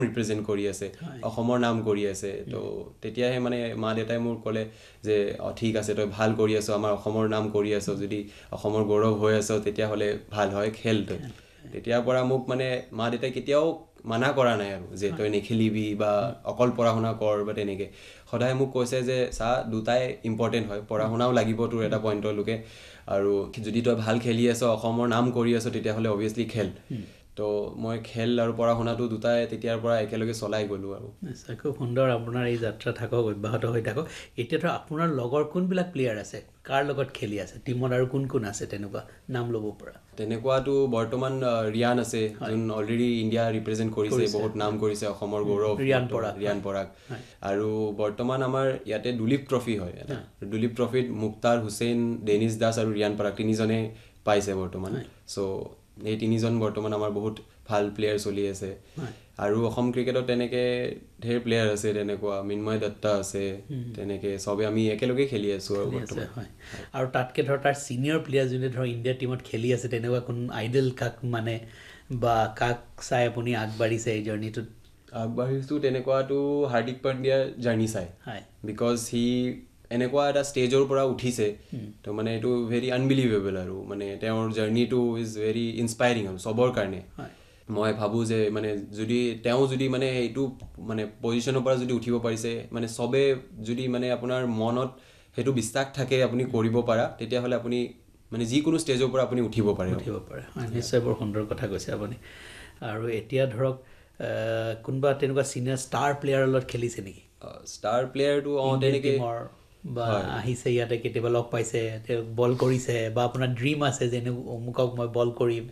represent কৰি আছে অসমৰ নাম কৰি আছে তো তেতিয়াহে মানে মা দেউতাই মোৰ ক'লে যে ঠিক আছে তই ভাল কৰি আছ আমাৰ অসমৰ নাম কৰি আছ যদি অসমৰ গৌৰৱ হৈ আছ তেতিয়াহ'লে ভাল হয় খেল তই তেতিয়াৰ পৰা মোক মানে মা দেউতাই কেতিয়াও মানা কৰা নাই আৰু যে তই নেখেলিবি বা অকল পঢ়া শুনা কৰ বা তেনেকৈ সদায় মোক কৈছে যে চা দুটাই ইম্পৰ্টেণ্ট হয় পঢ়া শুনাও লাগিব তোৰ এটা পইণ্টলৈকে আৰু যদি তই ভাল খেলি আছ অসমৰ নাম কৰি আছ তেতিয়াহ'লে অভিয়াছলি খেল তো মই খেল আৰু পঢ়া শুনাটো দুটাই তেতিয়াৰ পৰা একেলগে চলাই গ'লোঁ আৰু নিশ্চয় খুব সুন্দৰ আপোনাৰ এই যাত্ৰা থাকক অব্যাহত হৈ থাকক এতিয়া ধৰক আপোনাৰ লগৰ কোনবিলাক প্লেয়াৰ আছে কাৰ লগত খেলি আছে টিমত আৰু কোন কোন আছে তেনেকুৱা নাম ল'ব পৰা তেনেকুৱাতো বৰ্তমান ৰিয়ান আছে যোন অলৰেডি ইণ্ডিয়া ৰিপ্ৰেজেণ্ট কৰিছে বহুত নাম কৰিছে অসমৰ গৌৰৱ ৰিয়ান পৰাগ আৰু বৰ্তমান আমাৰ ইয়াতে দুলীপ ট্ৰফি হয় দুলীপ ট্ৰফিত মুক্তাৰ হুছেইন ডেনিছ দাস আৰু ৰিয়ান পৰাগ তিনিজনে পাইছে বৰ্তমান চ' এই তিনিজন বৰ্তমান আমাৰ বহুত ভাল প্লেয়াৰ চলি আছে আৰু অসম ক্ৰিকেটত তেনেকৈ ঢেৰ প্লেয়াৰ আছে তেনেকুৱা মিন্ময় দত্তা আছে তেনেকৈ চবে আমি একেলগে খেলি আছোঁ আৰু তাতকৈ ধৰক তাৰ ছিনিয়ৰ প্লেয়াৰ যোনে ধৰক ইণ্ডিয়া টীমত খেলি আছে তেনেকুৱা কোনো আইডল কাক মানে বা কাক চাই আপুনি আগবাঢ়িছে এই জাৰ্ণিটোত আগবাঢ়িছোঁ তেনেকুৱাটো হাৰ্দিক পাণ্ডিয়াৰ জাৰ্ণি চাই বিকজ সি এনেকুৱা এটা ষ্টেজৰ পৰা উঠিছে তো মানে এইটো ভেৰি আনবিলিভেবল আৰু মানে তেওঁৰ জাৰ্ণিটো ইজ ভেৰি ইনস্পায়াৰিং আৰু চবৰ কাৰণে মই ভাবোঁ যে মানে তেওঁ যদি মানে এইটো মানে পজিশ্যনৰ পৰা যদি উঠিব পাৰিছে মানে চবে যদি মানে আপোনাৰ মনত সেইটো বিশ্বাস থাকে আপুনি কৰিব পাৰা তেতিয়াহ'লে আপুনি মানে যিকোনো ষ্টেজৰ পৰা আপুনি উঠিব পাৰে নিশ্চয় বৰ সুন্দৰ কথা কৈছে আপুনি আৰু এতিয়া ধৰক কোনোবা তেনেকুৱা ছিনিয়ৰ ষ্টাৰ প্লেয়াৰৰ লগত খেলিছে নেকি ষ্টাৰ প্লেয়াৰটো তেনেকৈ বা আহিছে ইয়াতে কেতিয়াবা লগ পাইছে তেওঁ বল কৰিছে বা আপোনাৰ ড্ৰিম আছে যে অমুকক মই বল কৰিম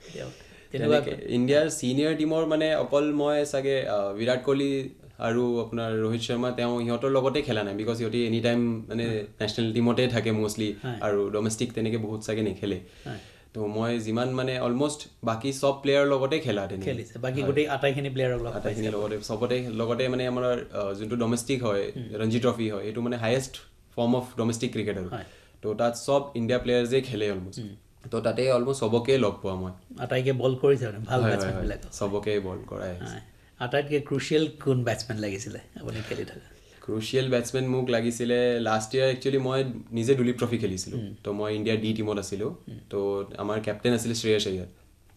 তেনেকৈ ইণ্ডিয়াৰ ছিনিয়ৰ টীমৰ মানে অকল মই চাগে বিৰাট কোহলি আৰু আপোনাৰ ৰোহিত শৰ্মা তেওঁ সিহঁতৰ লগতে খেলা নাই বিকজ সিহঁতি এনি টাইম মানে নেশ্যনেল টীমতে থাকে মষ্টলি আৰু ডমেষ্টিক তেনেকৈ বহুত চাগে নেখেলে তো মই যিমান মানে অলমষ্ট বাকী চব প্লেয়াৰৰ লগতে খেলা খেলিছে বাকী গোটেই আটাইখিনি প্লেয়াৰৰ লগতে চবতে লগতে মানে আমাৰ যোনটো ডমেষ্টিক হয় ৰঞ্জি ট্ৰফি হয় এইটো মানে highest form of domestic cricket আৰু তো তাত চব ইণ্ডিয়া প্লেয়াৰ্ছে খেলে অলমষ্ট তো তাতে অলমষ্ট চবকে লগ পোৱা মই আটাইকে বল কৰিছে ভাল বেটছমেনবিলাক চবকে বল কৰাই আটাইতকৈ ক্ৰুচিয়েল কোন বেটছমেন লাগিছিলে আপুনি খেলি থকা ক্ৰুচিয়েল বেটছমেন মোক লাগিছিলে লাষ্ট ইয়াৰ একচুৱেলি মই নিজে দুলীপ ট্ৰফি খেলিছিলোঁ তো মই ইণ্ডিয়াৰ ডি টীমত আছিলোঁ তো আমাৰ কেপ্টেইন আছিলে শ্ৰেয়স আয়াৰ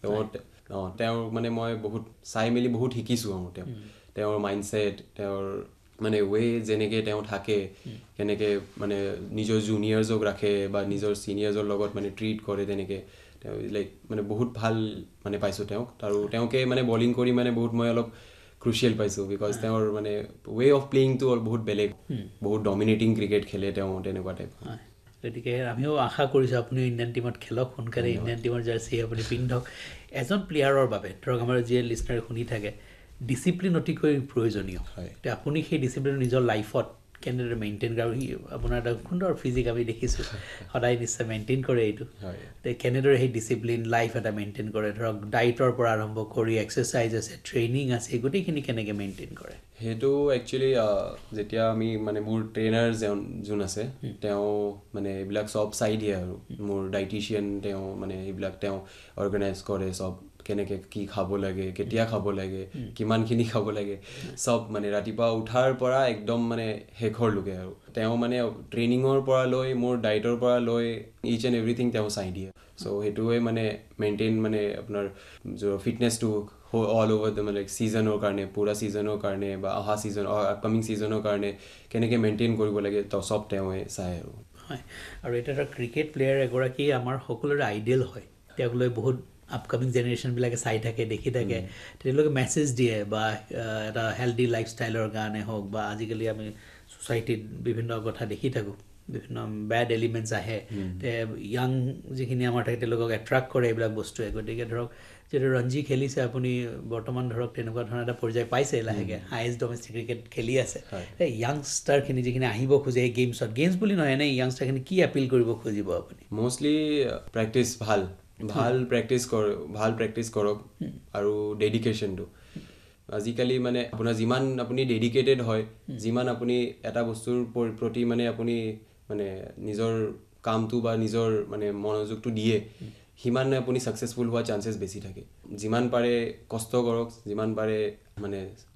তো তেওঁৰ মানে মই বহুত চাই মেলি বহুত শিকিছোঁ আৰু তেওঁৰ মাইণ্ডছেট তেওঁৰ মানে যেনেকৈ তেওঁ থাকে কেনেকৈ মানে নিজৰ জুনিয়ৰ্ছক ৰাখে বা নিজৰ ছিনিয়ৰ্ছৰ লগত মানে ট্ৰিট কৰে তেনেকৈ তেওঁ লাইক মানে বহুত ভাল মানে পাইছোঁ তেওঁক আৰু তেওঁকে মানে বলিং কৰি মানে বহুত মই অলপ ক্ৰুচিয়েল পাইছোঁ বিকজ তেওঁৰ মানে অফ প্লেয়িংটো বহুত বেলেগ বহুত ডমিনেটিং ক্ৰিকেট খেলে তেওঁ তেনেকুৱা টাইপ গতিকে আমিও আশা কৰিছোঁ আপুনিও ইণ্ডিয়ান টীমত খেলক সোনকালে ইণ্ডিয়ান টীমৰ জাৰ্চি আপুনি পিন্ধক এজন প্লেয়াৰৰ বাবে ধৰক আমাৰ যিয়ে লিষ্টাৰে শুনি থাকে ডিচিপ্লিন অতিকৈ প্ৰয়োজনীয় এতিয়া আপুনি সেই ডিচিপ্লিন নিজৰ লাইফত কেনেদৰে মেইনটেইন কৰে আপোনাৰ এটা সুন্দৰ ফিজিক আমি দেখিছোঁ সদায় নিশ্চয় মেইনটেইন কৰে এইটো কেনেদৰে সেই ডিচিপ্লিন লাইফ এটা মেইনটেইন কৰে ধৰক ডাইটৰ পৰা আৰম্ভ কৰি এক্সাৰচাইজ আছে ট্ৰেইনিং আছে গোটেইখিনি কেনেকৈ মেইনটেইন কৰে সেইটো একচুৱেলি যেতিয়া আমি মানে মোৰ ট্ৰেইনাৰ যোন আছে তেওঁ মানে এইবিলাক চব চাই দিয়ে আৰু মোৰ ডাইটিচিয়ান তেওঁ মানে এইবিলাক তেওঁ অৰ্গেনাইজ কৰে চব কেনেকৈ কি খাব লাগে কেতিয়া খাব লাগে কিমানখিনি খাব লাগে চব মানে ৰাতিপুৱা উঠাৰ পৰা একদম মানে শেষৰলৈকে আৰু তেওঁ মানে ট্ৰেইনিঙৰ পৰা লৈ মোৰ ডাইটৰ পৰা লৈ ইচ এণ্ড এভৰিথিং তেওঁ চাই দিয়ে চ' সেইটোৱে মানে মেইনটেইন মানে আপোনাৰ ফিটনেছটো অল অভাৰ দ্য মানে ছিজনৰ কাৰণে পুৰা ছিজনৰ কাৰণে বা অহা ছিজন আপকামিং ছিজনৰ কাৰণে কেনেকৈ মেইনটেইন কৰিব লাগে চব তেওঁৱে চায় আৰু হয় আৰু এটা ক্ৰিকেট প্লেয়াৰ এগৰাকী আমাৰ সকলোৰে আইডিয়েল হয় তেওঁক লৈ বহুত আপকামিং জেনেৰেশ্যনবিলাকে চাই থাকে দেখি থাকে তেওঁলোকে মেছেজ দিয়ে বা এটা হেল্ডি লাইফষ্টাইলৰ কাৰণে হওক বা আজিকালি আমি ছ'চাইটিত বিভিন্ন কথা দেখি থাকোঁ বিভিন্ন বেড এলিমেণ্টছ আহে য়াং যিখিনি আমাৰ থাকে তেওঁলোকক এট্ৰেক্ট কৰে এইবিলাক বস্তুৱে গতিকে ধৰক যিহেতু ৰঞ্জি খেলিছে আপুনি বৰ্তমান ধৰক তেনেকুৱা ধৰণৰ এটা পৰ্যায় পাইছে লাহেকৈ হায়েষ্ট ডমেষ্টিক ক্ৰিকেট খেলি আছে এই য়াংষ্টাৰখিনি যিখিনি আহিব খোজে এই গেমছ বুলি নহয় এনেই য়াংষ্টাৰখিনি কি এপিল কৰিব খুজিব আপুনি মষ্টলি প্ৰেক্টিচ ভাল প্ৰেক্টিচ কৰক আৰু ডেডিকেশ্যনটো আজিকালি মানে আপোনাৰ যিমান আপুনি ডেডিকেটেড হয় যিমান আপুনি এটা বস্তুৰ প্ৰতি মানে আপুনি মানে নিজৰ কামটো বা নিজৰ মানে মনোযোগটো দিয়ে সিমানে আপুনি ছাকচেছফুল হোৱা চান্সেছ বেছি থাকে যিমান পাৰে কষ্ট কৰক যিমান পাৰে মানে